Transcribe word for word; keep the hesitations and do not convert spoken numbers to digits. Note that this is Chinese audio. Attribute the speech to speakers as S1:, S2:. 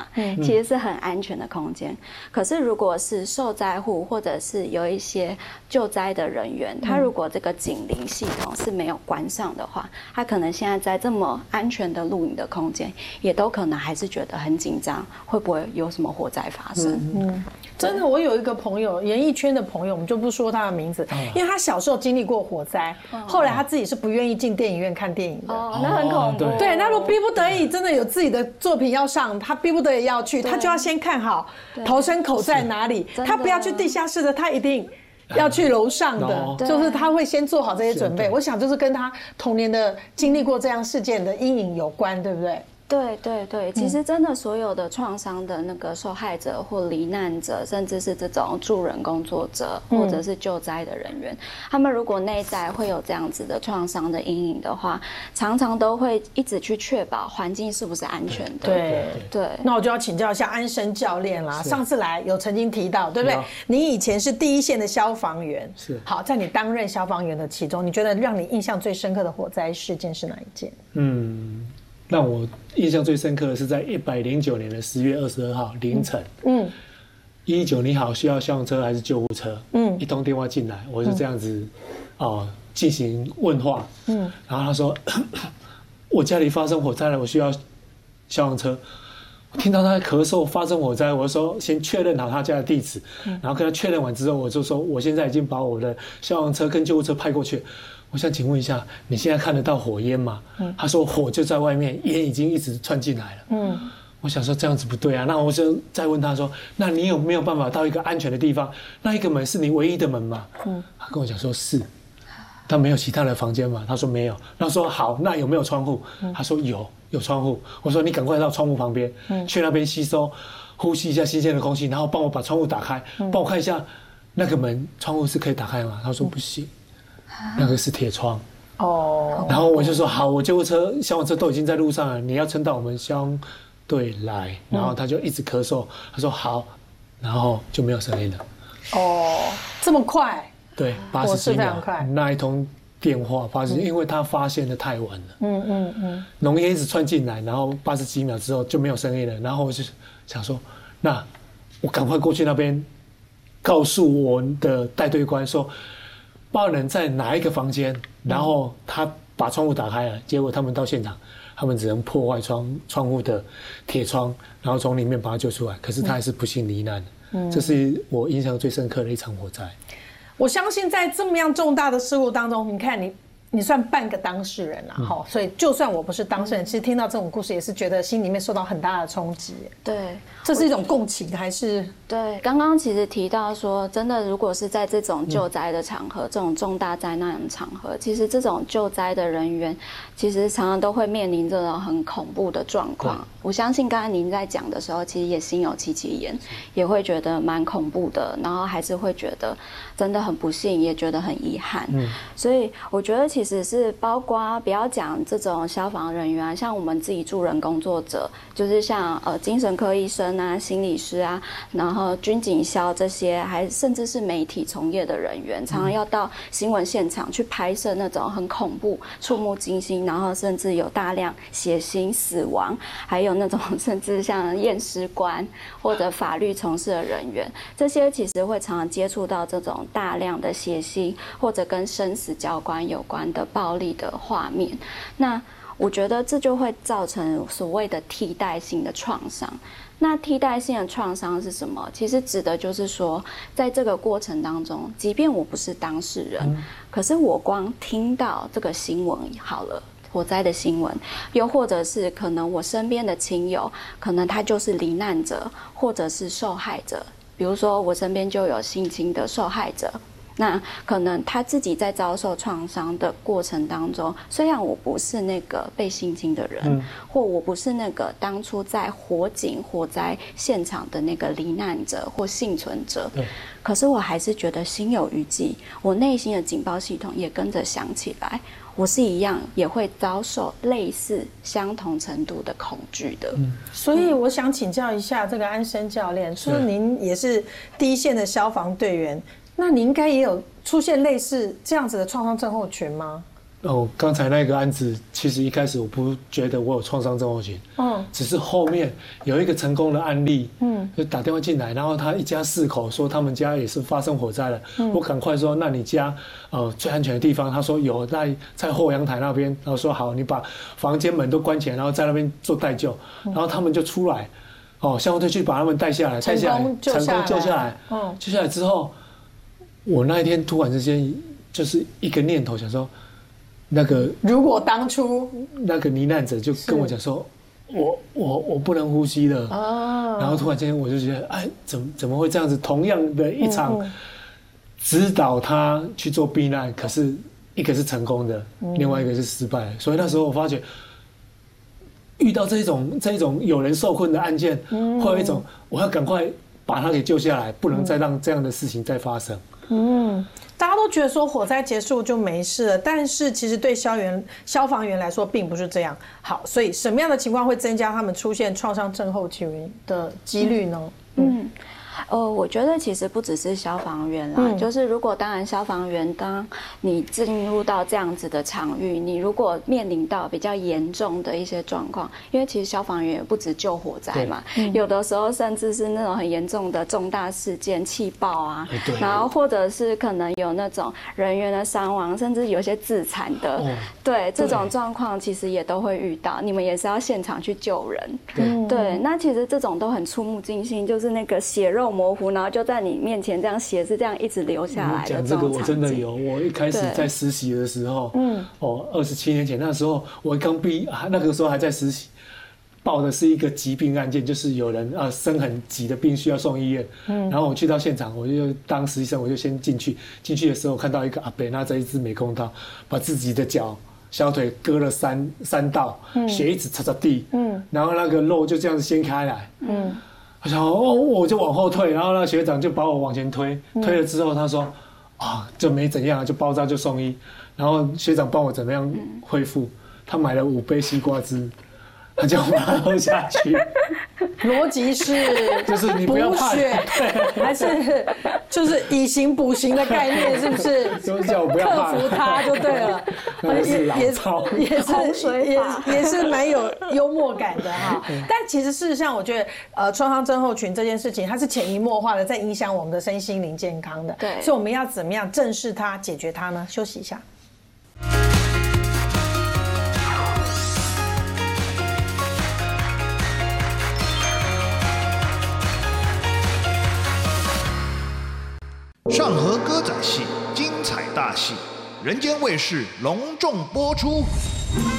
S1: 其实是很安全的空间。可是如果是受灾户或者是有一些救灾的人员，他如果这个警铃系统是没有关上的话，他可能现在在这么安全的露营的空间，也都可能还是觉得很紧张，会不会有什么火灾发生？
S2: 嗯，真的，我有一个朋友，演艺圈的朋友，我们就不说他的名字，因为他小时候经历过火灾，后来他自己是不愿意进电影院看电影的。
S1: 哦，那很恐怖。
S2: 对，那如果逼不得已真的有自己的作品要上，他逼不得已要去，他就要先看好逃生口在哪里，他不要去地下室的，他一定要去楼上的，就是他会先做好这些准备。我想就是跟他童年的经历过这样事件的阴影有关，对不对？
S1: 对对对，其实真的所有的创伤的那个受害者或罹难者，甚至是这种助人工作者或者是救灾的人员，他们如果内在会有这样子的创伤的阴影的话，常常都会一直去确保环境是不是安全的。
S2: 对
S1: 对，
S2: 那我就要请教一下安生教练啦。上次来有曾经提到，对不对？你以前是第一线的消防员，
S3: 是。
S2: 好，在你担任消防员的其中，你觉得让你印象最深刻的火灾事件是哪一件？
S3: 嗯。让我印象最深刻的是在一百零九年的十月二十二号凌晨，嗯，一一九你好，需要消防车还是救护车？嗯，一通电话进来，我就这样子，哦，进行问话，嗯，然后他说，我家里发生火灾了，我需要消防车。听到他在咳嗽，发生火灾，我就说先确认好他家的地址，然后跟他确认完之后，我就说我现在已经把我的消防车跟救护车派过去。我想请问一下，你现在看得到火焰吗？嗯，他说火就在外面，烟已经一直窜进来了。嗯，我想说这样子不对啊，那我就再问他说，那你有没有办法到一个安全的地方？那一个门是你唯一的门吗？嗯，他跟我讲说是，他没有其他的房间吗？他说没有。然后说好，那有没有窗户？他说有，有窗户。我说你赶快到窗户旁边，去那边吸收、呼吸一下新鲜的空气，然后帮我把窗户打开，帮我看一下那个门窗户是可以打开吗？他说不行。那个是铁窗哦，然后我就说好，我救护车、消防车都已经在路上了，你要撑到我们消防队来。然后他就一直咳嗽，他说好，然后就没有声音了。
S2: 哦，这么快？
S3: 对，八十几秒，那一通电话八十，因为他发现的太晚了。嗯嗯嗯，浓烟一直窜进来，然后八十几秒之后就没有声音了。然后我就想说，那我赶快过去那边，告诉我的带队官说。报人在哪一个房间？然后他把窗户打开了，结果他们到现场，他们只能破坏窗窗户的铁窗，然后从里面把他救出来。可是他还是不幸罹难。嗯，这是我印象最深刻的一场火灾。
S2: 我相信在这么样重大的事故当中，你看你。你算半个当事人啦，哈、嗯，所以就算我不是当事人，其实听到这种故事也是觉得心里面受到很大的冲击。
S1: 对，
S2: 这是一种共情还是？
S1: 对，刚刚其实提到说，真的，如果是在这种救灾的场合，嗯、这种重大灾难的场合，其实这种救灾的人员，其实常常都会面临这种很恐怖的状况。我相信刚才您在讲的时候，其实也心有戚戚焉，也会觉得蛮恐怖的，然后还是会觉得真的很不幸，也觉得很遗憾。嗯，所以我觉得其实是包括不要讲这种消防人员啊，像我们自己助人工作者，就是像呃精神科医生啊、心理师啊，然后军警消这些，还甚至是媒体从业的人员，常常要到新闻现场去拍摄那种很恐怖、触目惊心，然后甚至有大量血腥、死亡，还有那种甚至像验尸官或者法律从事的人员，这些其实会常常接触到这种大量的血腥或者跟生死交关有关的暴力的画面。那我觉得这就会造成所谓的替代性的创伤。那替代性的创伤是什么？其实指的就是说，在这个过程当中，即便我不是当事人，嗯、可是我光听到这个新闻好了。火灾的新闻，又或者是可能我身边的亲友，可能他就是罹难者，或者是受害者。比如说我身边就有性侵的受害者，那可能他自己在遭受创伤的过程当中，虽然我不是那个被性侵的人，嗯、或我不是那个当初在火警火灾现场的那个罹难者或幸存者，可是我还是觉得心有余悸，我内心的警报系统也跟着响起来。我是一样也会遭受类似相同程度的恐惧的，嗯、
S2: 所以我想请教一下这个安生教练，说您也是第一线的消防队员，那你应该也有出现类似这样子的创伤症候群吗？
S3: 哦，刚才那个案子，其实一开始我不觉得我有创伤症候群，嗯，只是后面有一个成功的案例，嗯，就打电话进来，然后他一家四口说他们家也是发生火灾了，嗯，我赶快说，那你家呃最安全的地方，他说有在在后阳台那边，然后说好，你把房间门都关起来，然后在那边做待救，然后他们就出来，哦，消防队去把他们带下来，带下来，成功救下来，嗯，救下来之后，我那一天突然之间就是一个念头，想说。那个
S2: 如果当初
S3: 那个罹难者就跟我讲说，我我我不能呼吸了，哦，然后突然间我就觉得，哎，怎么怎么会这样子？同样的一场指导他去做避难，可是一个是成功的，另外一个是失败的。所以那时候我发觉，遇到这种这种有人受困的案件，会有一种我要赶快把他给救下来，不能再让这样的事情再发生。嗯。
S2: 大家都觉得说火灾结束就没事了，但是其实对消员消防员来说并不是这样。好，所以什么样的情况会增加他们出现创伤症候群的几率呢？嗯。嗯
S1: 呃，我觉得其实不只是消防员啦，嗯、就是如果当然消防员，当你进入到这样子的场域，你如果面临到比较严重的一些状况，因为其实消防员也不止救火灾嘛，嗯、有的时候甚至是那种很严重的重大事件，气爆啊，然后或者是可能有那种人员的伤亡，甚至有些自残的，哦、对这种状况其实也都会遇到，你们也是要现场去救人，对，对那其实这种都很触目惊心，就是那个血肉模糊，然后就在你面前这样血是这样一直流下来的。
S3: 讲这个我真的有，我一开始在实习的时候，嗯，哦，二十七年前那时候我刚毕，那个时候还在实习，报的是一个疾病案件，就是有人啊生很急的病需要送医院，嗯，然后我去到现场，我就当实习生，我就先进去，进去的时候看到一个阿伯拿着一支美工刀，把自己的脚。小腿割了三三道，嗯、血一直擦擦地，嗯，然后那个肉就这样子掀开来，嗯，我想哦，我就往后退，然后那学长就把我往前推，嗯、推了之后他说，啊，就没怎样，就包扎就送医，然后学长帮我怎么样恢复，他买了五杯西瓜汁。他就把它喝下去，
S2: 逻辑是
S3: 就是你不要怕，
S2: 还是就是以形补形的概念，是不是？
S3: 就是叫我不要怕，
S2: 克服它就对了。
S3: 也也是
S2: 也是也也是蛮有幽默感的哈。但其实事实上，我觉得呃，创伤症候群这件事情，它是潜移默化的在影响我们的身心灵健康的。
S1: 对，
S2: 所以我们要怎么样正视它、解决它呢？休息一下。
S4: 上河歌仔戏精彩大戏，人间卫视隆重播出。